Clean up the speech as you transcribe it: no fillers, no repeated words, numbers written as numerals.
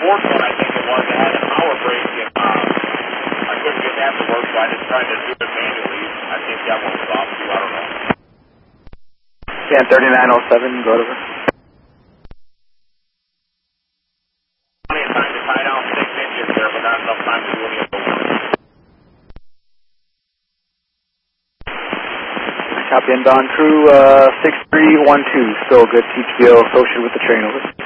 fourth one, I think it was, it had a power brake, and I couldn't get that to work, so I just tried to do it manually. I think that one was off too, I don't know. Scan 3907, go over. Plenty of time to tie down 6 inches there, but not enough time to do any of the work. Copy, and Don Crew 6312, still good, TPO associated with the train, over.